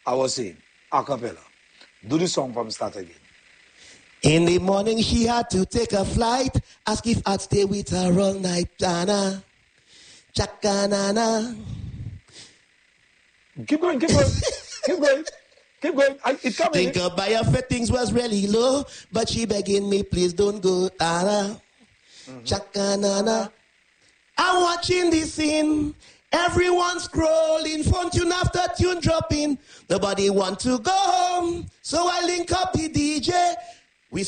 I was saying, a cappella. Do the song from start again. In the morning she had to take a flight, ask if I'd stay with her all night. Dana, chakanana. Keep going. Keep going. It coming. Think her buy her fittings was really low, but she begging me, please don't go. Dana, chakanana. I'm watching this scene. Everyone scrolling, phone tune after tune dropping. Nobody want to go home, so I link up the DJ.